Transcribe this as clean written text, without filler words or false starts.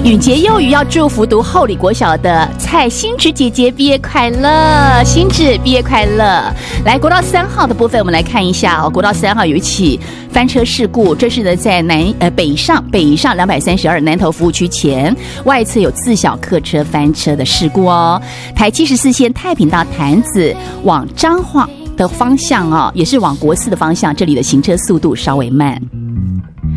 允杰幼语要祝福读后里国小的蔡欣芷姐姐毕业快乐，欣芷毕业快乐。来，国道3号的部分，我们来看一下哦。国道3号有一起翻车事故，这是呢在北上232南投服务区前外侧有自小客车翻车的事故哦。台74线太平到潭子往彰化的方向哦，也是往国4的方向，这里的行车速度稍微慢。